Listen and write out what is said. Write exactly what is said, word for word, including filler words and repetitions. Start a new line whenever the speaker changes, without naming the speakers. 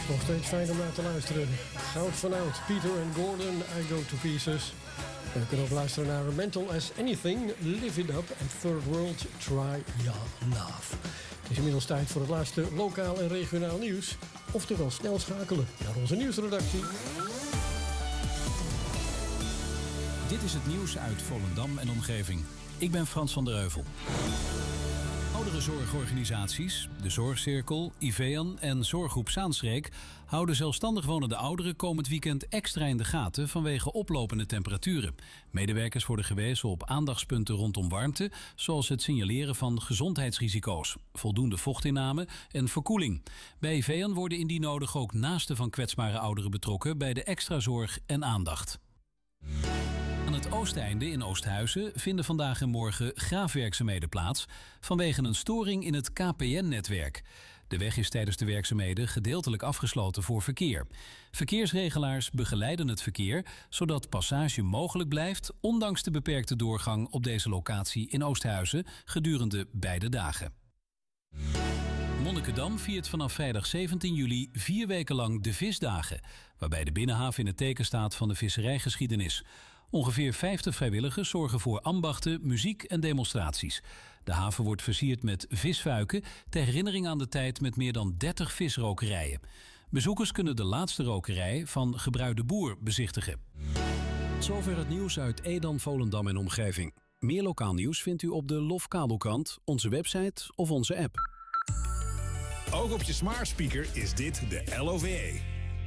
Nog steeds fijn om naar te luisteren. Goud vanuit Peter and Gordon, I Go to Pieces. En we kunnen ook luisteren naar Mental as Anything, Live It Up en Third World, Try Your Love. Het is inmiddels tijd voor het laatste lokaal en regionaal nieuws. Oftewel snel schakelen naar onze nieuwsredactie.
Dit is het nieuws uit Volendam en omgeving. Ik ben Frans van der Heuvel. Ouderenzorgorganisaties, de Zorgcirkel, IVEAN en Zorggroep Zaanstreek houden zelfstandig wonende ouderen komend weekend extra in de gaten vanwege oplopende temperaturen. Medewerkers worden gewezen op aandachtspunten rondom warmte, zoals het signaleren van gezondheidsrisico's, voldoende vochtinname en verkoeling. Bij IVEAN worden indien nodig ook naasten van kwetsbare ouderen betrokken bij de extra zorg en aandacht. Aan het Oosteinde in Oosthuizen vinden vandaag en morgen graafwerkzaamheden plaats vanwege een storing in het K P N-netwerk. De weg is tijdens de werkzaamheden gedeeltelijk afgesloten voor verkeer. Verkeersregelaars begeleiden het verkeer zodat passage mogelijk blijft, ondanks de beperkte doorgang op deze locatie in Oosthuizen gedurende beide dagen. Monnikendam viert vanaf vrijdag zeventien juli vier weken lang de Visdagen, waarbij de Binnenhaven in het teken staat van de visserijgeschiedenis. Ongeveer vijftig vrijwilligers zorgen voor ambachten, muziek en demonstraties. De haven wordt versierd met visfuiken ter herinnering aan de tijd met meer dan dertig visrokerijen. Bezoekers kunnen de laatste rokerij van Gebruik de Boer bezichtigen. Zover het nieuws uit Edam, Volendam en omgeving. Meer lokaal nieuws vindt u op de Lof Kabelkrant, onze website of onze app.
Ook op je smart speaker is dit de L O V E.